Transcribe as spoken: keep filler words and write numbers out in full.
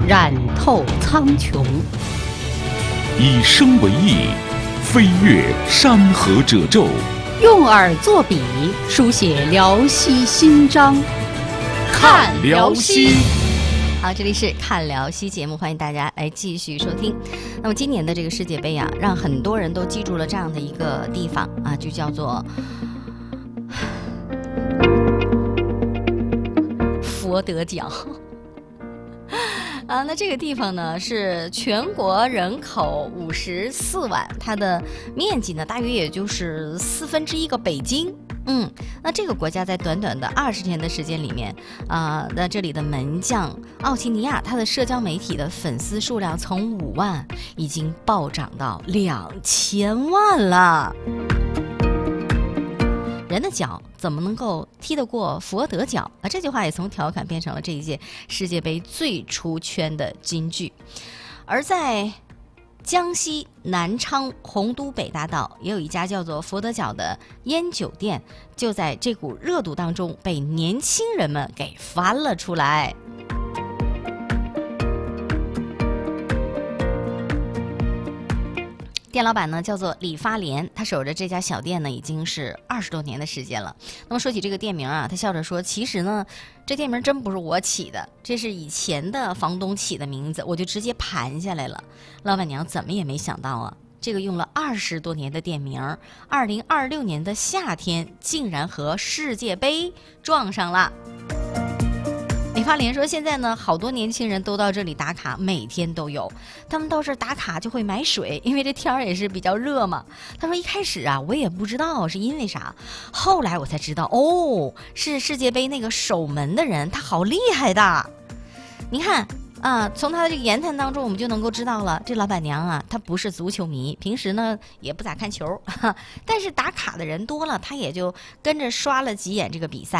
染透苍穹。 以声为翼，飞越山河褶皱； 用耳作笔，书写辽西新章。看辽西。 好，这里是看辽西节目，欢迎大家来继续收听。那么今年的这个世界杯啊，让很多人都记住了这样的一个地方啊，就叫做佛得角。啊，那这个地方呢是全国人口五十四万，它的面积呢大约也就是四分之一个北京。嗯，那这个国家在短短的二十天的时间里面，啊、呃，那这里的门将奥齐尼亚，他的社交媒体的粉丝数量从五万已经暴涨到两千万了。人的脚怎么能够踢得过佛得角啊？这句话也从调侃变成了这一届世界杯最出圈的金句。而在江西南昌洪都北大道也有一家叫做佛得角的烟酒店，就在这股热度当中被年轻人们给翻了出来。店老板呢叫做李发莲，他守着这家小店呢已经是二十多年的时间了。那么说起这个店名啊，他笑着说，其实呢这店名真不是我起的，这是以前的房东起的名字，我就直接盘下来了。老板娘怎么也没想到啊，这个用了二十多年的店名，二零二六年的夏天竟然和世界杯撞上了。李发莲说，现在呢好多年轻人都到这里打卡，每天都有。他们到这儿打卡就会买水，因为这天儿也是比较热嘛。他说一开始啊我也不知道是因为啥，后来我才知道，哦，是世界杯那个守门的人他好厉害的。你看啊，从他的这个言谈当中我们就能够知道了，这老板娘啊她不是足球迷，平时呢也不咋看球，但是打卡的人多了，她也就跟着刷了几眼这个比赛。